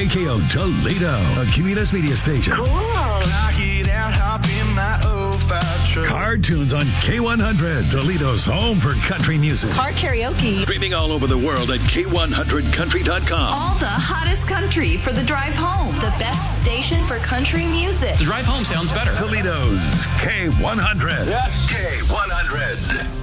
KKO Toledo, a Cumulus media station. Cool. Knock it out, hop in my old fat truck. Card Tunes on K100, Toledo's home for country music. Car karaoke. Streaming all over the world at K100country.com. All the hottest country for the drive home. The best station for country music. The drive home sounds better. Toledo's K100. Yes. K100.